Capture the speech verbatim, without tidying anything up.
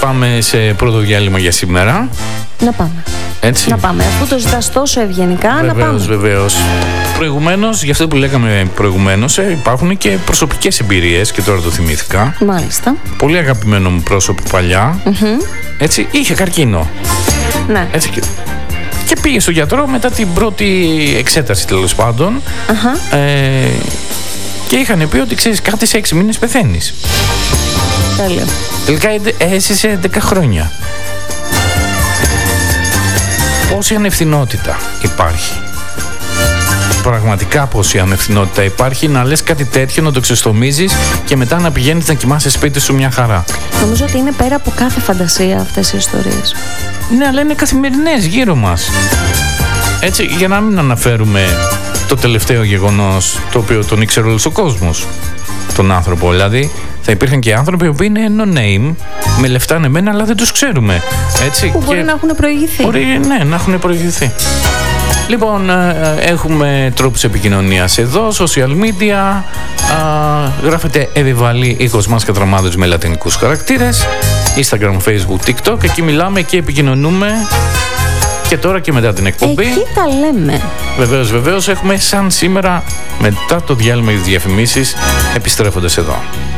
πάμε σε πρώτο διάλειμμα για σήμερα. Να πάμε. Έτσι. Να πάμε. Αφού το ζητάς τόσο ευγενικά, βεβαίως, να πάμε. Βεβαίως. Προηγουμένως, για αυτό που λέγαμε προηγουμένως, ε, υπάρχουν και προσωπικές εμπειρίες και τώρα το θυμήθηκα. Μάλιστα. Πολύ αγαπημένο μου πρόσωπο παλιά. Mm-hmm. Έτσι, είχε καρκίνο. Ναι. Έτσι, και, και πήγε στον γιατρό μετά την πρώτη εξέταση, τέλος πάντων. Uh-huh. Ε, και είχαν πει ότι ξέρεις, κάτι σε έξι μήνες πεθαίνεις. Τέλειο. Τελικά έζησε έντεκα χρόνια. Πόση ανευθυνότητα υπάρχει. Πραγματικά πόση ανευθυνότητα υπάρχει να λες κάτι τέτοιο, να το ξεστομίζεις και μετά να πηγαίνεις να κοιμάσαι σπίτι σου μια χαρά. Νομίζω ότι είναι πέρα από κάθε φαντασία αυτές οι ιστορίες. Ναι, αλλά είναι καθημερινές γύρω μας. Έτσι, για να μην αναφέρουμε το τελευταίο γεγονός, το οποίο τον ήξερε όλος ο κόσμος, τον άνθρωπο. Δηλαδή, θα υπήρχαν και άνθρωποι που είναι no name, με λεφτά ανεμένα, αλλά δεν τους ξέρουμε. Έτσι, που μπορεί και να έχουν προηγηθεί. Μπορεί, ναι, να έχουν προηγηθεί. Λοιπόν, έχουμε τρόπους επικοινωνίας εδώ, social media, γράφετε Εβιβαλή ήχος μας κατραμάδες με λατινικούς χαρακτήρες, Instagram, Facebook, TikTok, εκεί μιλάμε και επικοινωνούμε και τώρα και μετά την εκπομπή. Εκεί τα λέμε. Βεβαίως, βεβαίως, έχουμε σαν σήμερα μετά το διάλειμμα για τις διαφημίσεις επιστρέφοντας εδώ.